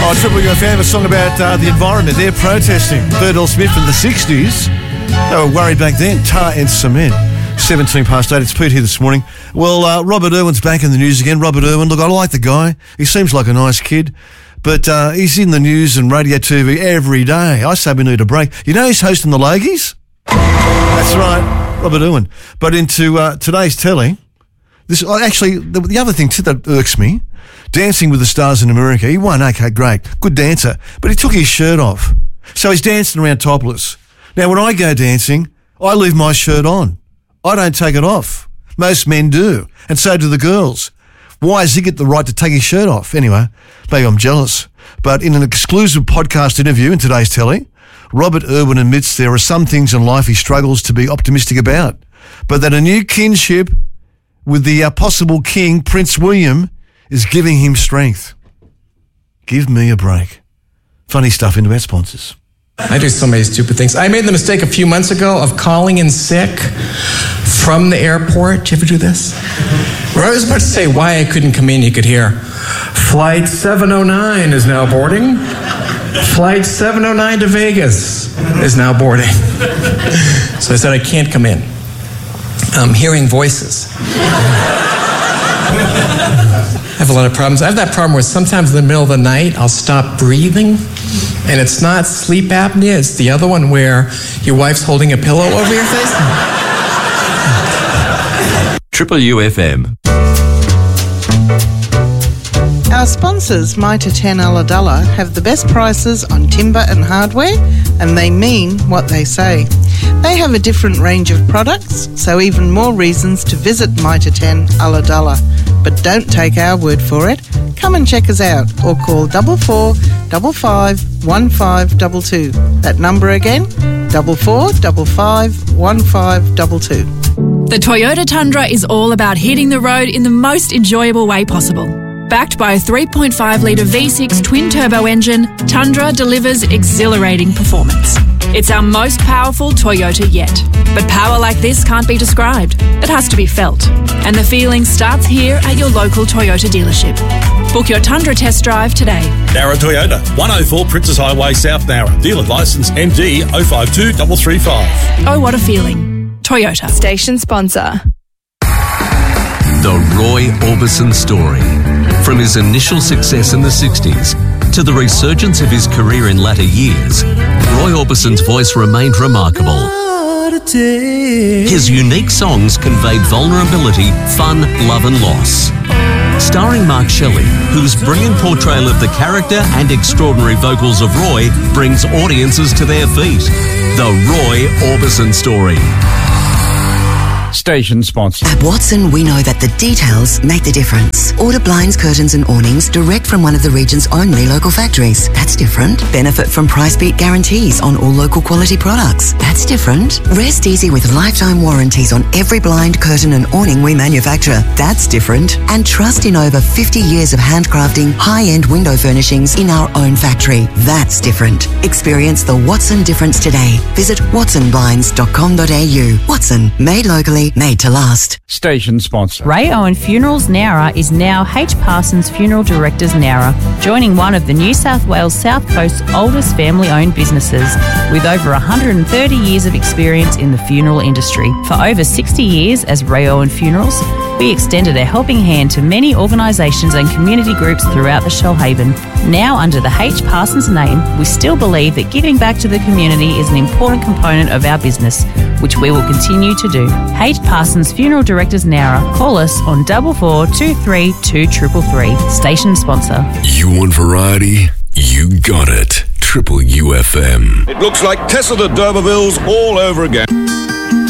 Oh, Triple UFM, a song about the environment. They're protesting. Bert L. Smith in the 60s. They were worried back then. Tar and cement. 17 past 8. It's Pete here this morning. Well, Robert Irwin's back in the news again. Robert Irwin, look, I like the guy. He seems like a nice kid. But he's in the news and radio TV every day. I say we need a break. You know he's hosting the Logies? That's right, Robert Irwin. But into today's telly, this actually, the other thing too that irks me, Dancing with the Stars in America. He won, okay, great, good dancer, but he took his shirt off. So he's dancing around topless. Now, when I go dancing, I leave my shirt on. I don't take it off. Most men do, and so do the girls. Why does he get the right to take his shirt off? Anyway, maybe I'm jealous. But in an exclusive podcast interview in today's telly, Robert Irwin admits there are some things in life he struggles to be optimistic about, but that a new kinship with the possible king, Prince William, is giving him strength. Give me a break. Funny stuff into our sponsors. I do so many stupid things. I made the mistake a few months ago of calling in sick from the airport. Did you ever do this? Where I was about to say why I couldn't come in, you could hear, Flight 709 is now boarding. Flight 709 to Vegas is now boarding. So I said I can't come in. I'm hearing voices. I have a lot of problems. I have that problem where sometimes in the middle of the night, I'll stop breathing. And it's not sleep apnea, it's the other one where your wife's holding a pillow over your face. Triple UFM. Our sponsors, Mitre 10 Ulladulla, have the best prices on timber and hardware, and they mean what they say. They have a different range of products, so even more reasons to visit Mitre 10 Ulladulla. But don't take our word for it. Come and check us out or call 44 55 1522. That number again, 44 55 1522. The Toyota Tundra is all about hitting the road in the most enjoyable way possible. Backed by a 3.5-litre V6 twin-turbo engine, Tundra delivers exhilarating performance. It's our most powerful Toyota yet. But power like this can't be described. It has to be felt. And the feeling starts here at your local Toyota dealership. Book your Tundra test drive today. Nara Toyota, 104 Princess Highway, South Nara. Dealer licence MD 052335. Oh, what a feeling. Toyota. Station sponsor. The Roy Orbison story. From his initial success in the 60s to the resurgence of his career in latter years, Roy Orbison's voice remained remarkable. His unique songs conveyed vulnerability, fun, love and loss. Starring Mark Shelley, whose brilliant portrayal of the character and extraordinary vocals of Roy brings audiences to their feet. The Roy Orbison story. Station sponsor. At Watson, we know that the details make the difference. Order blinds, curtains and awnings direct from one of the region's only local factories. That's different. Benefit from price beat guarantees on all local quality products. That's different. Rest easy with lifetime warranties on every blind, curtain and awning we manufacture. That's different. And trust in over 50 years of handcrafting high-end window furnishings in our own factory. That's different. Experience the Watson difference today. Visit watsonblinds.com.au. Watson, made locally, made to last. Station sponsor. Ray Owen Funerals Nowra is now H. Parsons Funeral Directors Nowra, joining one of the New South Wales South Coast's oldest family-owned businesses with over 130 years of experience in the funeral industry. For over 60 years as Ray Owen Funerals, we extended a helping hand to many organisations and community groups throughout the Shoalhaven. Now under the H. Parsons name, we still believe that giving back to the community is an important component of our business, which we will continue to do. H. Parsons Funeral Directors Nowra. Call us on 44 23 2333. Station sponsor. You want variety? You got it. Triple UFM. It looks like Tessa de D'Urbervilles all over again.